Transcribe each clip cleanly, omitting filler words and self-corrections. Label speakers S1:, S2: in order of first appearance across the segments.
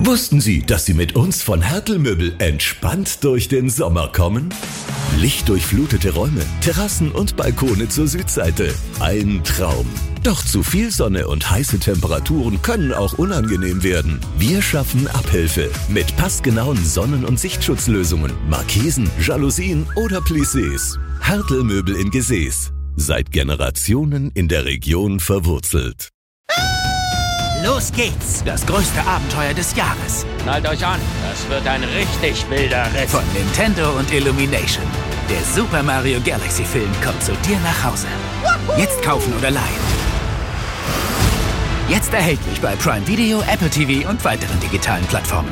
S1: Wussten Sie, dass Sie mit uns von Hertel Möbel entspannt durch den Sommer kommen? Lichtdurchflutete Räume, Terrassen und Balkone zur Südseite. Ein Traum. Doch zu viel Sonne und heiße Temperaturen können auch unangenehm werden. Wir schaffen Abhilfe mit passgenauen Sonnen- und Sichtschutzlösungen, Markisen, Jalousien oder Plissés. Hertel Möbel in Gesäß. Seit Generationen in der Region verwurzelt.
S2: Los geht's! Das größte Abenteuer des Jahres.
S3: Schnallt euch an, das wird ein richtig wilder Ritt.
S2: Von Nintendo und Illumination. Der Super Mario Galaxy Film kommt zu dir nach Hause. Jetzt kaufen oder leihen. Jetzt erhältlich bei Prime Video, Apple TV und weiteren digitalen Plattformen.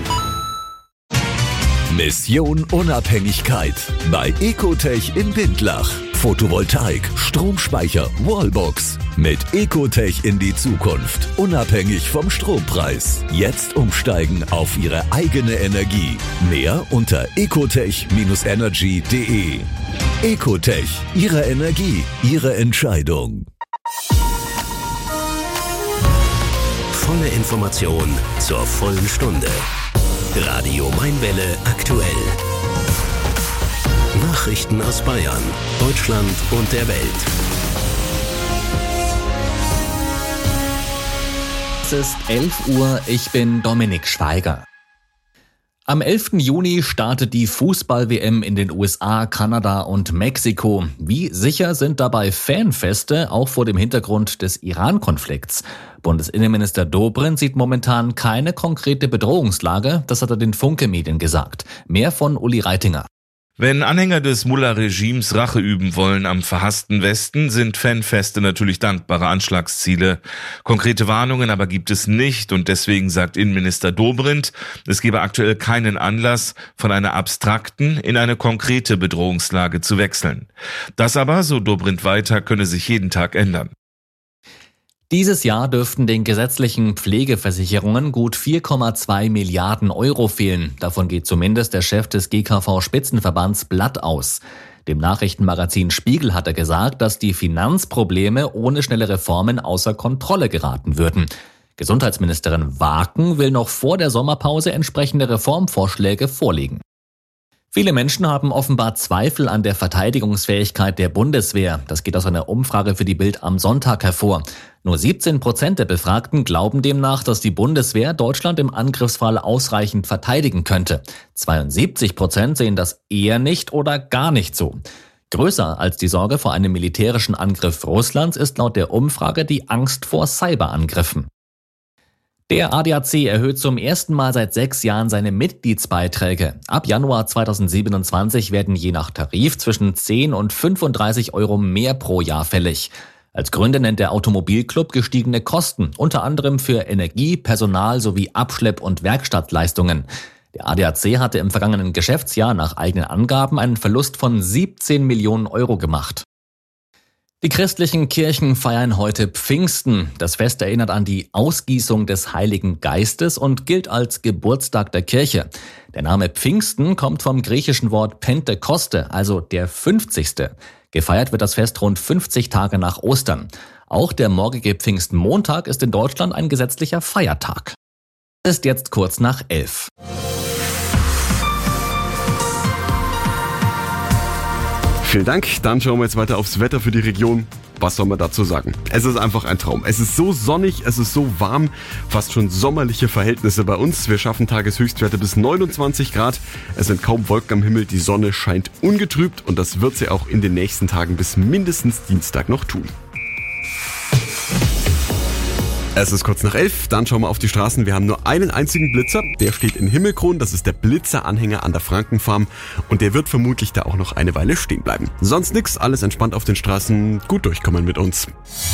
S1: Mission Unabhängigkeit bei Ecotech in Bindlach. Photovoltaik, Stromspeicher, Wallbox. Mit Ecotech in die Zukunft. Unabhängig vom Strompreis. Jetzt umsteigen auf Ihre eigene Energie. Mehr unter ecotech-energy.de. Ecotech. Ihre Energie. Ihre Entscheidung.
S4: Volle Information zur vollen Stunde. Radio Mainwelle aktuell. Nachrichten aus Bayern, Deutschland und der Welt.
S5: Es ist 11 Uhr, ich bin Dominik Schweiger. Am 11. Juni startet die Fußball-WM in den USA, Kanada und Mexiko. Wie sicher sind dabei Fanfeste, auch vor dem Hintergrund des Iran-Konflikts? Bundesinnenminister Dobrindt sieht momentan keine konkrete Bedrohungslage, das hat er den Funke-Medien gesagt. Mehr von Uli Reitinger.
S6: Wenn Anhänger des Mullah-Regimes Rache üben wollen am verhassten Westen, sind Fanfeste natürlich dankbare Anschlagsziele. Konkrete Warnungen aber gibt es nicht und deswegen sagt Innenminister Dobrindt, es gebe aktuell keinen Anlass, von einer abstrakten in eine konkrete Bedrohungslage zu wechseln. Das aber, so Dobrindt weiter, könne sich jeden Tag ändern.
S5: Dieses Jahr dürften den gesetzlichen Pflegeversicherungen gut 4,2 Milliarden Euro fehlen. Davon geht zumindest der Chef des GKV-Spitzenverbands Blatt aus. Dem Nachrichtenmagazin Spiegel hat er gesagt, dass die Finanzprobleme ohne schnelle Reformen außer Kontrolle geraten würden. Gesundheitsministerin Waken will noch vor der Sommerpause entsprechende Reformvorschläge vorlegen. Viele Menschen haben offenbar Zweifel an der Verteidigungsfähigkeit der Bundeswehr. Das geht aus einer Umfrage für die Bild am Sonntag hervor. Nur 17% der Befragten glauben demnach, dass die Bundeswehr Deutschland im Angriffsfall ausreichend verteidigen könnte. 72% sehen das eher nicht oder gar nicht so. Größer als die Sorge vor einem militärischen Angriff Russlands ist laut der Umfrage die Angst vor Cyberangriffen. Der ADAC erhöht zum ersten Mal seit 6 Jahren seine Mitgliedsbeiträge. Ab Januar 2027 werden je nach Tarif zwischen 10 und 35 Euro mehr pro Jahr fällig. Als Gründe nennt der Automobilclub gestiegene Kosten, unter anderem für Energie, Personal sowie Abschlepp- und Werkstattleistungen. Der ADAC hatte im vergangenen Geschäftsjahr nach eigenen Angaben einen Verlust von 17 Millionen Euro gemacht. Die christlichen Kirchen feiern heute Pfingsten. Das Fest erinnert an die Ausgießung des Heiligen Geistes und gilt als Geburtstag der Kirche. Der Name Pfingsten kommt vom griechischen Wort Pentekoste, also der 50. Gefeiert wird das Fest rund 50 Tage nach Ostern. Auch der morgige Pfingstmontag ist in Deutschland ein gesetzlicher Feiertag. Es ist jetzt kurz nach 11.
S7: Vielen Dank. Dann schauen wir jetzt weiter aufs Wetter für die Region. Was soll man dazu sagen? Es ist einfach ein Traum. Es ist so sonnig, es ist so warm, fast schon sommerliche Verhältnisse bei uns. Wir schaffen Tageshöchstwerte bis 29 Grad. Es sind kaum Wolken am Himmel, die Sonne scheint ungetrübt und das wird sie auch in den nächsten Tagen bis mindestens Dienstag noch tun. Es ist kurz nach 11, dann schauen wir auf die Straßen. Wir haben nur einen einzigen Blitzer, der steht in Himmelkron. Das ist der Blitzer-Anhänger an der Frankenfarm und der wird vermutlich da auch noch eine Weile stehen bleiben. Sonst nix, alles entspannt auf den Straßen, gut durchkommen mit uns.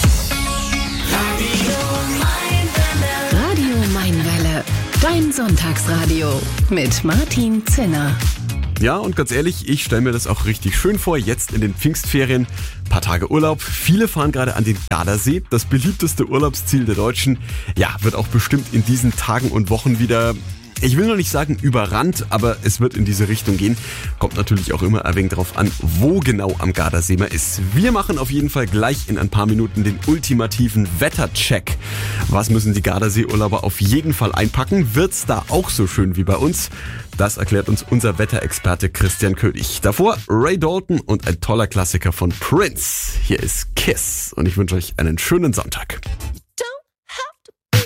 S8: Radio Mainwelle, dein Sonntagsradio mit Martin Zinner.
S7: Ja, und ganz ehrlich, ich stelle mir das auch richtig schön vor, jetzt in den Pfingstferien, paar Tage Urlaub. Viele fahren gerade an den Gardasee, das beliebteste Urlaubsziel der Deutschen. Ja, wird auch bestimmt in diesen Tagen und Wochen wieder Ich will noch nicht sagen überrannt, aber es wird in diese Richtung gehen. Kommt natürlich auch immer ein wenig drauf an, wo genau am Gardasee man ist. Wir machen auf jeden Fall gleich in ein paar Minuten den ultimativen Wettercheck. Was müssen die Gardasee-Urlauber auf jeden Fall einpacken? Wird's da auch so schön wie bei uns? Das erklärt uns unser Wetterexperte Christian König. Davor Ray Dalton und ein toller Klassiker von Prince. Hier ist Kiss und ich wünsche euch einen schönen Sonntag.